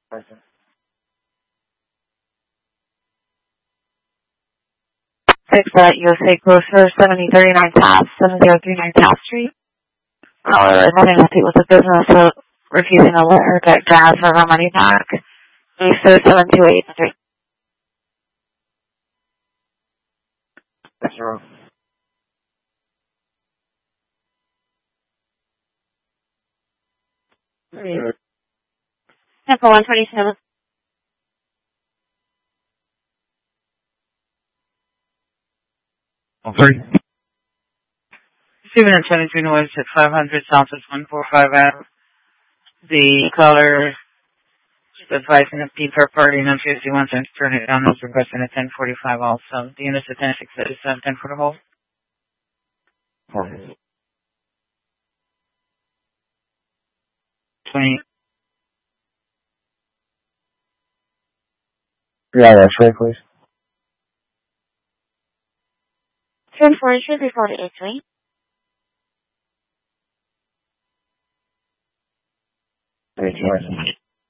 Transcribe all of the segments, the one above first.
Person. 6 at USA Grocer, 7039 Taft, 7039 Taft Street. However, nothing to do with the business of refusing to let her get gas or her money back. So 7283. That's wrong. Temple 127. Oh, sorry. Steven at 23 North at 500 Southwest 145 Ave. The caller advising a P per party and 51 cents turn it down was requesting at 1045 also. The unit's at 1067, 10 for the hold. Okay. 20. Yeah, that's right, please. 1043 before the 83. Thank you.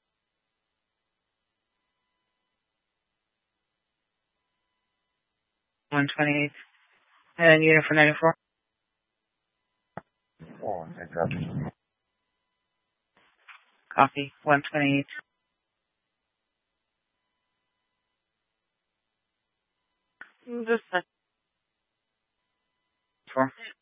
128. And unit for 94. Oh, thank God. Copy. 128. Just a 4.